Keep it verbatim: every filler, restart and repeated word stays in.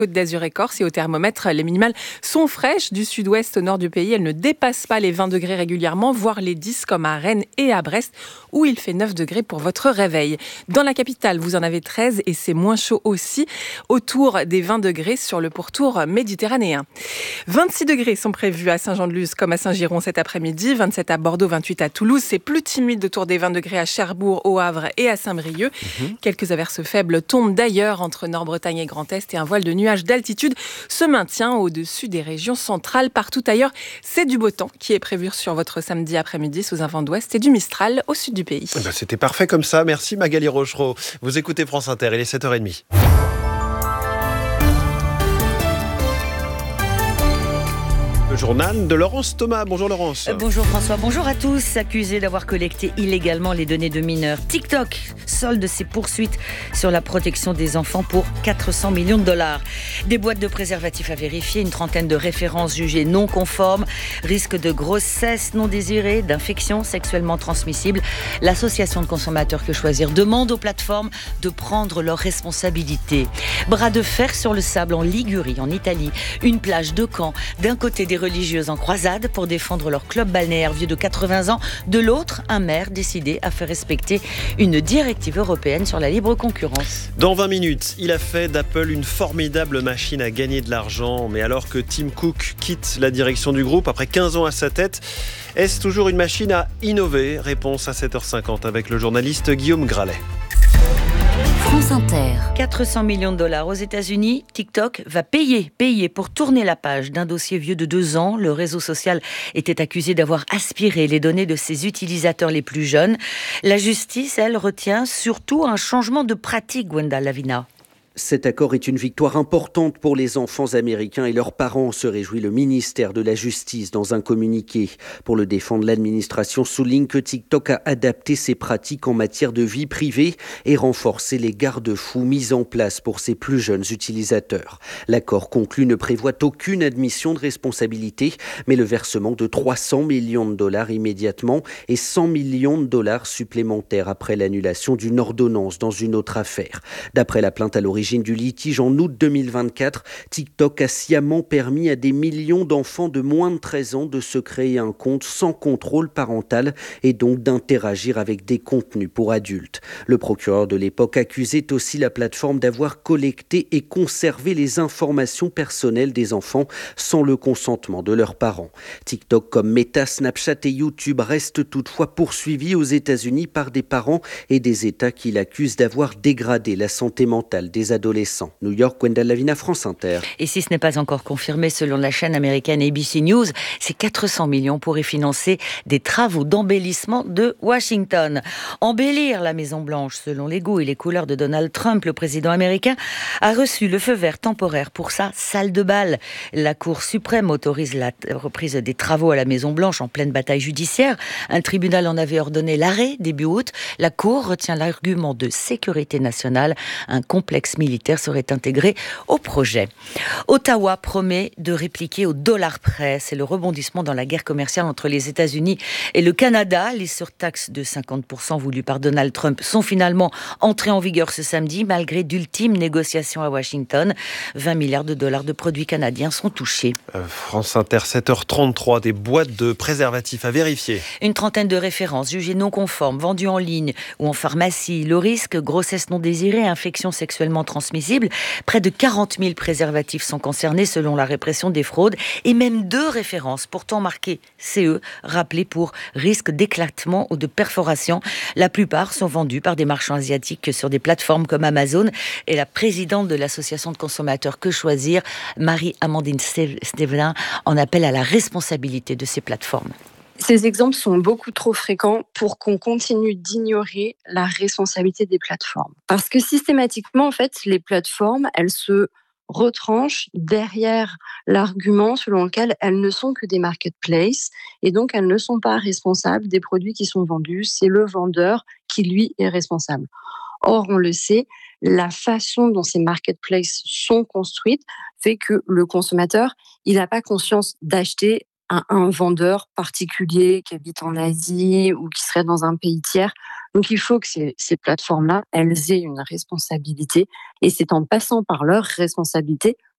Côte d'Azur et Corse et au thermomètre, les minimales sont fraîches du sud-ouest au nord du pays. Elles ne dépassent pas les vingt degrés régulièrement, voire les dix comme à Rennes et à Brest où il fait neuf degrés pour votre réveil. Dans la capitale, vous en avez treize et c'est moins chaud aussi, autour des vingt degrés sur le pourtour méditerranéen. vingt-six degrés sont prévus à Saint-Jean-de-Luz comme à Saint-Giron cet après-midi, vingt-sept à Bordeaux, vingt-huit à Toulouse. C'est plus timide autour des vingt degrés à Cherbourg, au Havre et à Saint-Brieuc. Mmh. Quelques averses faibles tombent d'ailleurs entre Nord-Bretagne et Grand Est et un voile de nuages d'altitude se maintient au-dessus des régions centrales. Partout ailleurs, c'est du beau temps qui est prévu sur votre samedi après-midi sous un vent d'ouest et du Mistral au sud du pays. Eh ben, c'était parfait comme ça. Merci Magali Rochereau. Vous écoutez France Inter, il est sept heures trente. Le journal de Laurence Thomas. Bonjour Laurence. Euh, bonjour François, bonjour à tous. Accusés d'avoir collecté illégalement les données de mineurs, TikTok solde ses poursuites sur la protection des enfants pour quatre cents millions de dollars. Des boîtes de préservatifs à vérifier, une trentaine de références jugées non conformes, risque de grossesse non désirée, d'infections sexuellement transmissibles. L'association de consommateurs Que Choisir demande aux plateformes de prendre leurs responsabilités. Bras de fer sur le sable en Ligurie, en Italie. Une plage de Caen. D'un côté, des religieuses en croisade pour défendre leur club balnéaire vieux de quatre-vingts ans. De l'autre, un maire décidé à faire respecter une directive européenne sur la libre concurrence. Dans vingt minutes, il a fait d'Apple une formidable machine à gagner de l'argent. Mais alors que Tim Cook quitte la direction du groupe après quinze ans à sa tête, est-ce toujours une machine à innover ? Réponse à sept heures cinquante avec le journaliste Guillaume Gralet. France Inter. quatre cents millions de dollars aux États-Unis. TikTok va payer, payer pour tourner la page d'un dossier vieux de deux ans. Le réseau social était accusé d'avoir aspiré les données de ses utilisateurs les plus jeunes. La justice, elle, retient surtout un changement de pratique, Gwenda Lavina. Cet accord est une victoire importante pour les enfants américains et leurs parents, se réjouit le ministère de la Justice dans un communiqué. Pour le défendre, l'administration souligne que TikTok a adapté ses pratiques en matière de vie privée et renforcé les garde-fous mis en place pour ses plus jeunes utilisateurs. L'accord conclu ne prévoit aucune admission de responsabilité, mais le versement de trois cents millions de dollars immédiatement et cent millions de dollars supplémentaires après l'annulation d'une ordonnance dans une autre affaire. D'après la plainte à l'origine du litige en août deux mille vingt-quatre, TikTok a sciemment permis à des millions d'enfants de moins de treize ans de se créer un compte sans contrôle parental et donc d'interagir avec des contenus pour adultes. Le procureur de l'époque accusait aussi la plateforme d'avoir collecté et conservé les informations personnelles des enfants sans le consentement de leurs parents. TikTok comme Meta, Snapchat et YouTube restent toutefois poursuivis aux États-Unis par des parents et des États qui l'accusent d'avoir dégradé la santé mentale des adolescents. New York, Gwenda Lavina, France Inter. Et si ce n'est pas encore confirmé, selon la chaîne américaine A B C News, ces quatre cents millions pourraient financer des travaux d'embellissement de Washington. Embellir la Maison-Blanche selon les goûts et les couleurs de Donald Trump, le président américain, a reçu le feu vert temporaire pour sa salle de bal. La Cour suprême autorise la reprise des travaux à la Maison-Blanche en pleine bataille judiciaire. Un tribunal en avait ordonné l'arrêt début août. La Cour retient l'argument de sécurité nationale. Un complexe militaire serait intégré au projet. Ottawa promet de répliquer au dollar près. C'est le rebondissement dans la guerre commerciale entre les États-Unis et le Canada. Les surtaxes de cinquante pour cent voulues par Donald Trump sont finalement entrées en vigueur ce samedi, malgré d'ultimes négociations à Washington. vingt milliards de dollars de produits canadiens sont touchés. Euh, France Inter, sept heures trente-trois, des boîtes de préservatifs à vérifier. Une trentaine de références jugées non conformes, vendues en ligne ou en pharmacie. Le risque, grossesse non désirée, infection sexuellement transmissible. Près de quarante mille préservatifs sont concernés selon la répression des fraudes et même deux références pourtant marquées C E, rappelées pour risque d'éclatement ou de perforation. La plupart sont vendus par des marchands asiatiques sur des plateformes comme Amazon et la présidente de l'association de consommateurs Que Choisir, Marie-Amandine Stevelin, en appelle à la responsabilité de ces plateformes. Ces exemples sont beaucoup trop fréquents pour qu'on continue d'ignorer la responsabilité des plateformes. Parce que systématiquement, en fait, les plateformes, elles se retranchent derrière l'argument selon lequel elles ne sont que des marketplaces et donc elles ne sont pas responsables des produits qui sont vendus. C'est le vendeur qui, lui, est responsable. Or, on le sait, la façon dont ces marketplaces sont construites fait que le consommateur, il n'a pas conscience d'acheter à un vendeur particulier qui habite en Asie ou qui serait dans un pays tiers. Donc il faut que ces, ces plateformes-là, elles aient une responsabilité et c'est en passant par leur responsabilité